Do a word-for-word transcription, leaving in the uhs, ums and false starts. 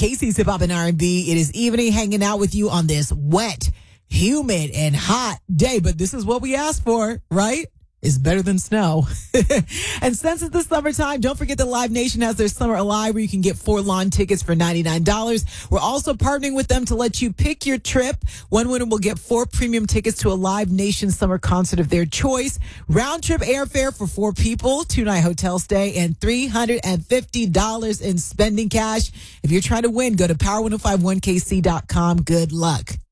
Casey's Hip Hop and R and B. It is evening, hanging out with you on this wet, humid, and hot day. But this is what we asked for, right? It's better than snow. And since it's the summertime, don't forget that Live Nation has their Summer Alive where you can get four lawn tickets for ninety-nine dollars. We're also partnering with them to let you pick your trip. One winner will get four premium tickets to a Live Nation summer concert of their choice. Round trip airfare for four people, two-night hotel stay, and three hundred fifty dollars in spending cash. If you're trying to win, go to power ten fifty-one k c dot com. Good luck.